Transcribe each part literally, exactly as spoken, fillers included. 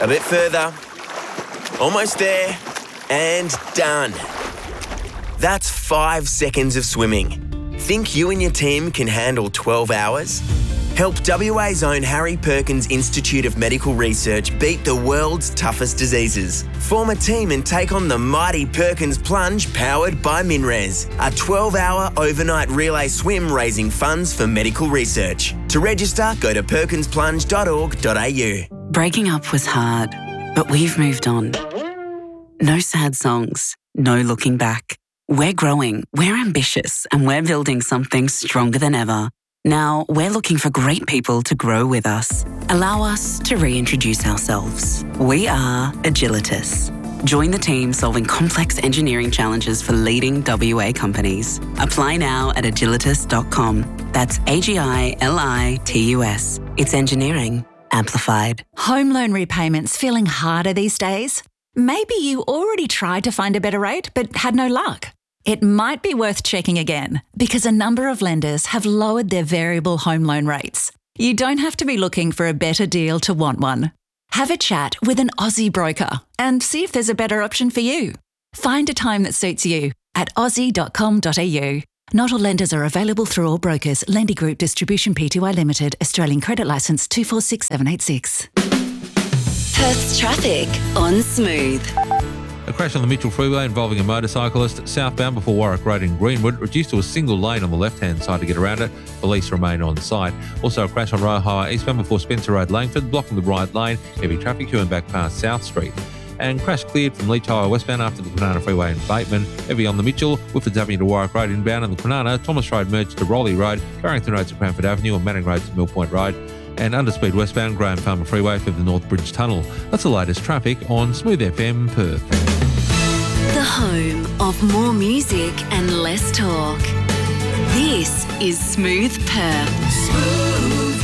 A bit further. Almost there. And done. That's five seconds of swimming. Think you and your team can handle twelve hours? Help W A's own Harry Perkins Institute of Medical Research beat the world's toughest diseases. Form a team and take on the mighty Perkins Plunge powered by MinRes, a twelve-hour overnight relay swim raising funds for medical research. To register, go to perkins plunge dot org dot a u. Breaking up was hard, but we've moved on. No sad songs, no looking back. We're growing, we're ambitious, and we're building something stronger than ever. Now, we're looking for great people to grow with us. Allow us to reintroduce ourselves. We are Agilitas. Join the team solving complex engineering challenges for leading W A companies. Apply now at agilitas dot com. That's A G I L I T U S. It's engineering amplified. Home loan repayments feeling harder these days? Maybe you already tried to find a better rate but had no luck. It might be worth checking again because a number of lenders have lowered their variable home loan rates. You don't have to be looking for a better deal to want one. Have a chat with an Aussie broker and see if there's a better option for you. Find a time that suits you at aussie dot com dot a u. Not all lenders are available through all brokers. Lending Group Distribution Pty Limited, Australian Credit Licence two four six seven eight six. Perth's traffic on Smooth. A crash on the Mitchell Freeway involving a motorcyclist southbound before Warwick Road in Greenwood, reduced to a single lane on the left-hand side to get around it. Police remain on site. Also a crash on Roe Highway eastbound before Spencer Road Langford, blocking the right lane. Heavy traffic queuing back past South Street. And crash cleared from Leach Highway westbound after the Kwinana Freeway in Bateman. Heavy on the Mitchell, Whiffords Avenue to Warwick Road inbound, and the Kwinana, Thomas Road merged to Rowley Road, Barrington Road to Cranford Avenue, and Manning Road to Mill Point Road. And underspeed westbound, Graham Farmer Freeway for the North Bridge Tunnel. That's the latest traffic on Smooth F M Perth. The home of more music and less talk. This is Smooth Perth. Smooth.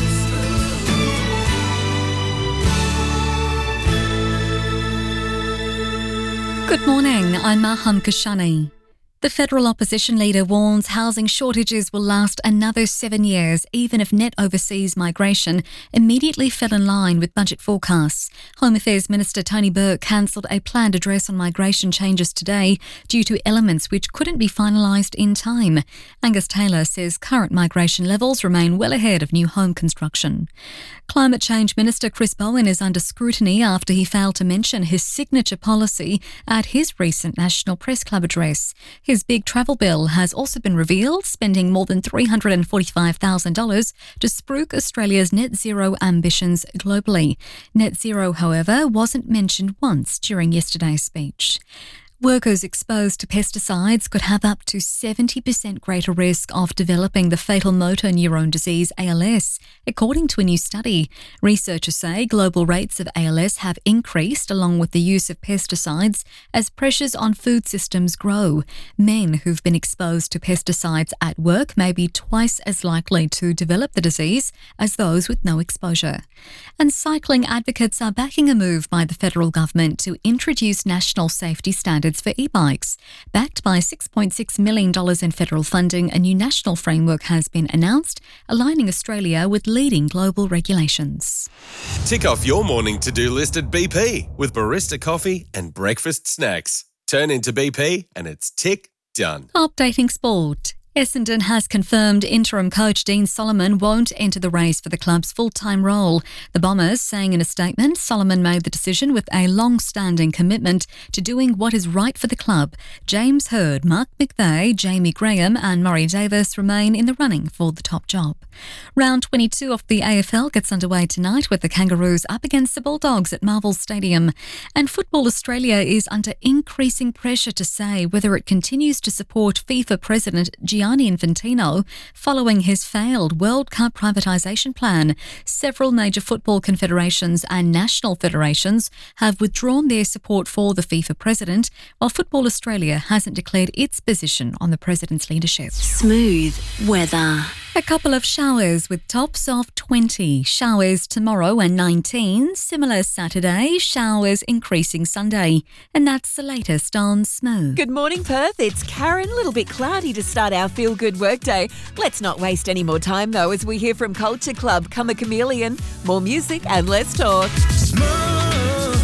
Good morning, I'm Maham Kashani. The federal opposition leader warns housing shortages will last another seven years, even if net overseas migration immediately fell in line with budget forecasts. Home Affairs Minister Tony Burke cancelled a planned address on migration changes today due to elements which couldn't be finalised in time. Angus Taylor says current migration levels remain well ahead of new home construction. Climate Change Minister Chris Bowen is under scrutiny after he failed to mention his signature policy at his recent National Press Club address. His big travel bill has also been revealed, spending more than three hundred forty-five thousand dollars to spruik Australia's net zero ambitions globally. Net zero, however, wasn't mentioned once during yesterday's speech. Workers exposed to pesticides could have up to seventy percent greater risk of developing the fatal motor neurone disease A L S, according to a new study. Researchers say global rates of A L S have increased along with the use of pesticides as pressures on food systems grow. Men who've been exposed to pesticides at work may be twice as likely to develop the disease as those with no exposure. And cycling advocates are backing a move by the federal government to introduce national safety standards for e-bikes. Backed by six point six million dollars in federal funding, a new national framework has been announced, aligning Australia with leading global regulations. Tick off your morning to-do list at B P with barista coffee and breakfast snacks. Turn into B P and it's tick done. Updating sport. Essendon has confirmed interim coach Dean Solomon won't enter the race for the club's full-time role. The Bombers saying in a statement, Solomon made the decision with a long-standing commitment to doing what is right for the club. James Hird, Mark McVeigh, Jamie Graham and Murray Davis remain in the running for the top job. Round twenty-two of the A F L gets underway tonight with the Kangaroos up against the Bulldogs at Marvel Stadium. And Football Australia is under increasing pressure to say whether it continues to support FIFA President Gianni Infantino following his failed World Cup privatisation plan. Several major football confederations and national federations have withdrawn their support for the FIFA president, while Football Australia hasn't declared its position on the president's leadership. Smooth weather. A couple of showers with tops of twenty. Showers tomorrow and nineteen. Similar Saturday. Showers increasing Sunday. And that's the latest on Smooth. Good morning, Perth. It's Karen. A little bit cloudy to start our feel-good workday. Let's not waste any more time, though, as we hear from Culture Club, Come a Chameleon. More music and less talk. Smooth.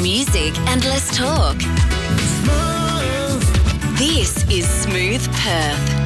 music and less talk. This is Smooth Perth.